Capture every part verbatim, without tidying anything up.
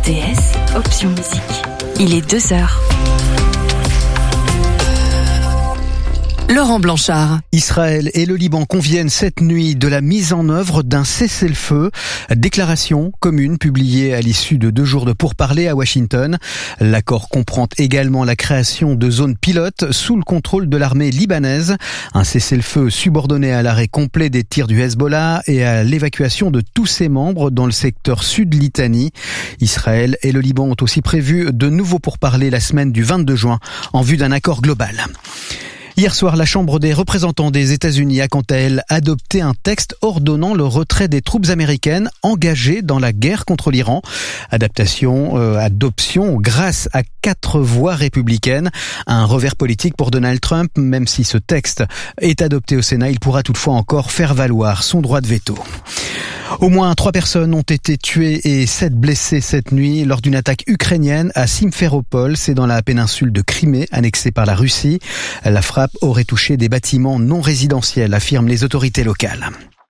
R T S, option musique. Il est deux heures. Laurent Blanchard. Israël et le Liban conviennent cette nuit de la mise en œuvre d'un cessez-le-feu. Déclaration commune publiée à l'issue de deux jours de pourparlers à Washington. L'accord comprend également la création de zones pilotes sous le contrôle de l'armée libanaise. Un cessez-le-feu subordonné à l'arrêt complet des tirs du Hezbollah et à l'évacuation de tous ses membres dans le secteur sud-Litanie. Israël et le Liban ont aussi prévu de nouveaux pourparlers la semaine du vingt-deux juin en vue d'un accord global. Hier soir, la Chambre des représentants des États-Unis a quant à elle adopté un texte ordonnant le retrait des troupes américaines engagées dans la guerre contre l'Iran. Adaptation, euh, adoption grâce à quatre voix républicaines. Un revers politique pour Donald Trump, même si ce texte est adopté au Sénat, il pourra toutefois encore faire valoir son droit de veto. Au moins trois personnes ont été tuées et sept blessées cette nuit lors d'une attaque ukrainienne à Simferopol, c'est dans la péninsule de Crimée, annexée par la Russie. La frappe aurait touché des bâtiments non résidentiels, affirment les autorités locales.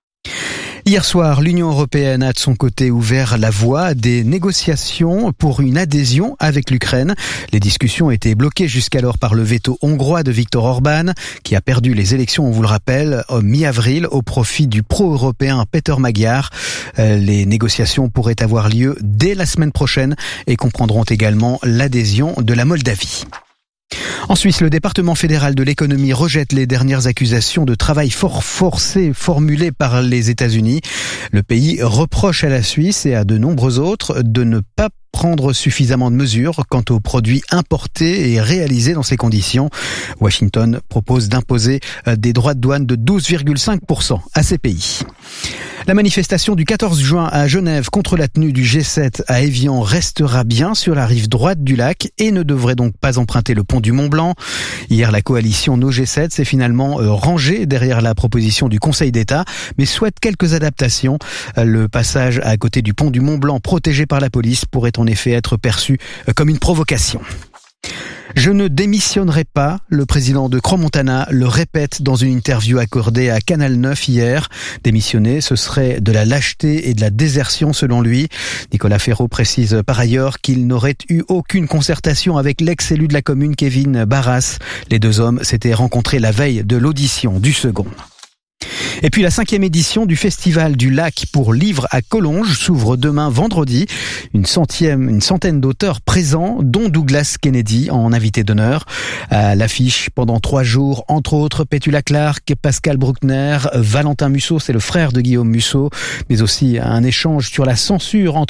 Hier soir, l'Union européenne a de son côté ouvert la voie à des négociations pour une adhésion avec l'Ukraine. Les discussions étaient bloquées jusqu'alors par le veto hongrois de Viktor Orban, qui a perdu les élections, on vous le rappelle, mi-avril au profit du pro-européen Péter Magyar. Les négociations pourraient avoir lieu dès la semaine prochaine et comprendront également l'adhésion de la Moldavie. En Suisse, le département fédéral de l'économie rejette les dernières accusations de travail fort forcé formulées par les États-Unis. Le pays reproche à la Suisse et à de nombreux autres de ne pas prendre suffisamment de mesures quant aux produits importés et réalisés dans ces conditions. Washington propose d'imposer des droits de douane de douze virgule cinq pour cent à ces pays. La manifestation du quatorze juin à Genève contre la tenue du G sept à Évian restera bien sur la rive droite du lac et ne devrait donc pas emprunter le pont du Mont-Blanc. Hier, la coalition No G sept s'est finalement rangée derrière la proposition du Conseil d'État, mais souhaite quelques adaptations. Le passage à côté du pont du Mont-Blanc protégé par la police pourrait en effet être perçu comme une provocation. Je ne démissionnerai pas, le président de Crans-Montana le répète dans une interview accordée à Canal neuf hier. Démissionner, ce serait de la lâcheté et de la désertion selon lui. Nicolas Ferraud précise par ailleurs qu'il n'aurait eu aucune concertation avec l'ex-élu de la commune Kevin Barras. Les deux hommes s'étaient rencontrés la veille de l'audition du second. Et puis la cinquième édition du Festival du Lac pour livres à Collonges s'ouvre demain vendredi. Une centième, une centaine d'auteurs présents, dont Douglas Kennedy en invité d'honneur. À l'affiche pendant trois jours, entre autres Petula Clark, Pascal Bruckner, Valentin Musso, c'est le frère de Guillaume Musso, mais aussi un échange sur la censure entre